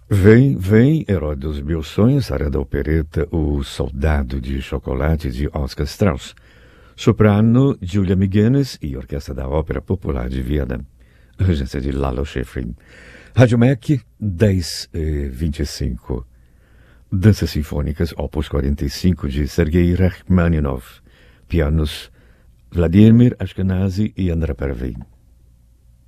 Vem, vem, herói dos meus sonhos, área da opereta O Soldado de Chocolate, de Oscar Strauss. Soprano, Julia Migenes e Orquestra da Ópera Popular de Viena. Regência de Lalo Schifrin. Rádio MEC, 10h25. Danças Sinfônicas, Opus 45, de Sergei Rachmaninov. Pianos, Vladimir Ashkenazy e André Pervin.